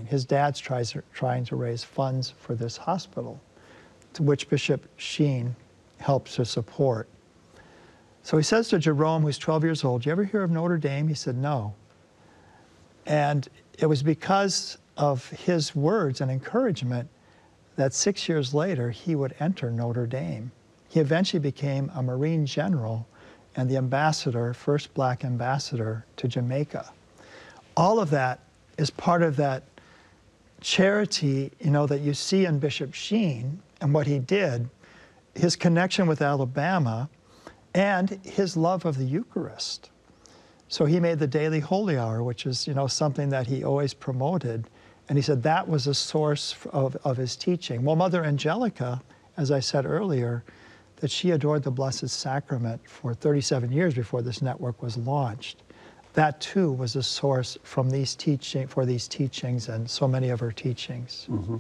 His dad's trying to raise funds for this hospital, to which Bishop Sheen helps to support. So he says to Jerome, who's 12 years old, "You ever hear of Notre Dame?" He said, "No." And it was because of his words and encouragement that 6 years later he would enter Notre Dame. He eventually became a Marine general and the ambassador, first black ambassador to Jamaica. All of that is part of that charity, you know, that you see in Bishop Sheen and what he did, his connection with Alabama, and his love of the Eucharist. So he made the daily holy hour, which is, you know, something that he always promoted. And he said that was a source of his teaching. Well, Mother Angelica, as I said earlier, that she adored the Blessed Sacrament for 37 years before this network was launched. That too was a source from these teachings and so many of her teachings. Mm-hmm.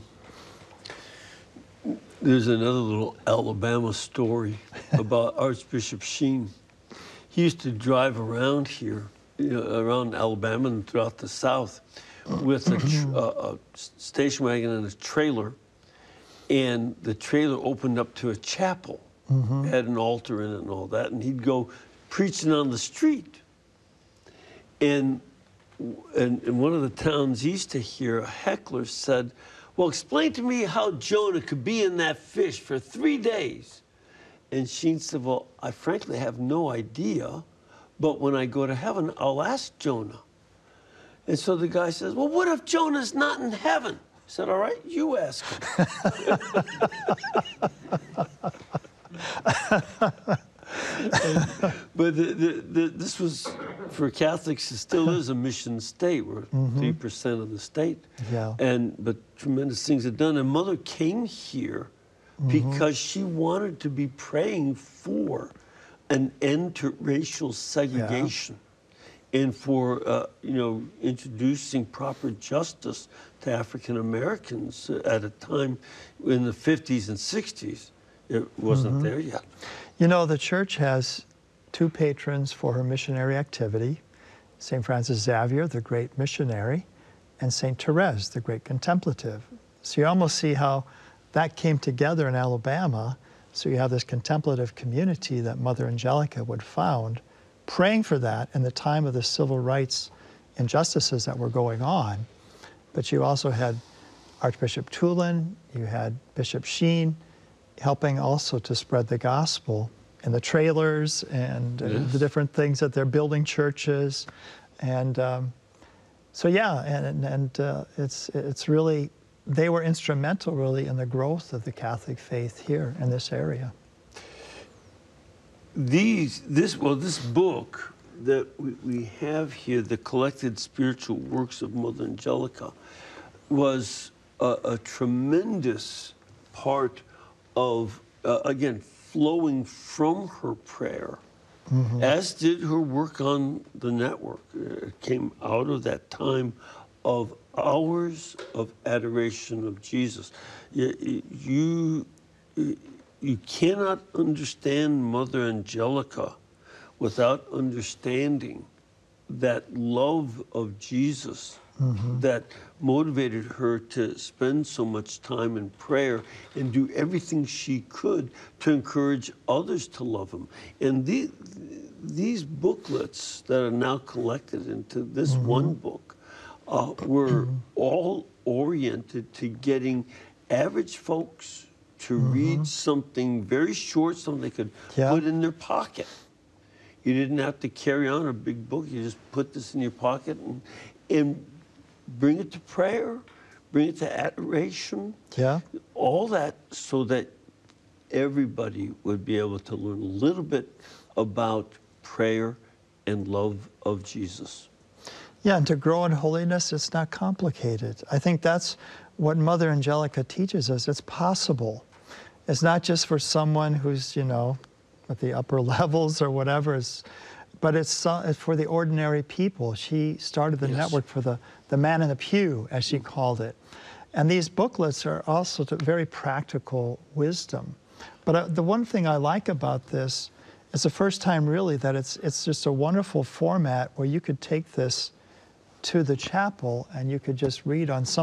There's another little Alabama story about Archbishop Sheen. He used to drive around here, you know, around Alabama and throughout the South with a station wagon and a trailer, and the trailer opened up to a chapel, had an altar in it and all that, and he'd go preaching on the street. And in one of the towns east of here, a heckler said, "Well, explain to me how Jonah could be in that fish for 3 days." And Sheen said, "Well, I frankly have no idea, but when I go to heaven, I'll ask Jonah." And so the guy says, "Well, what if Jonah's not in heaven?" He said, "All right, you ask him." But this was, for Catholics, it still is a mission state. We're 3% of the state. Yeah. But tremendous things are done. And Mother came here because she wanted to be praying for an end to racial segregation and for, you know, introducing proper justice to African Americans at a time in the 50s and 60s. It wasn't there yet. You know, the church has two patrons for her missionary activity: St. Francis Xavier, the great missionary, and St. Therese, the great contemplative. So you almost see how that came together in Alabama. So you have this contemplative community that Mother Angelica would found, praying for that in the time of the civil rights injustices that were going on. But you also had Archbishop Tulin, you had Bishop Sheen, helping also to spread the gospel in the trailers and the different things that they're building churches. And so, yeah, and it's really, they were instrumental really in the growth of the Catholic faith here in this area. This book that we have here, The Collected Spiritual Works of Mother Angelica, was a tremendous part of, again, flowing from her prayer, as did her work on the network. It came out of that time of hours of adoration of Jesus. You cannot understand Mother Angelica without understanding that love of Jesus that motivated her to spend so much time in prayer and do everything she could to encourage others to love him. And these booklets that are now collected into this one book were all oriented to getting average folks to read something very short, something they could put in their pocket. You didn't have to carry on a big book. You just put this in your pocket and bring it to prayer, bring it to adoration, all that, so that everybody would be able to learn a little bit about prayer and love of Jesus. Yeah, and to grow in holiness, it's not complicated. I think that's what Mother Angelica teaches us. It's possible. It's not just for someone who's, you know, at the upper levels or whatever, but it's for the ordinary people. She started the network for the man in the pew, as she called it. And these booklets are also very practical wisdom. But the one thing I like about this is the first time really that it's just a wonderful format where you could take this to the chapel and you could just read on some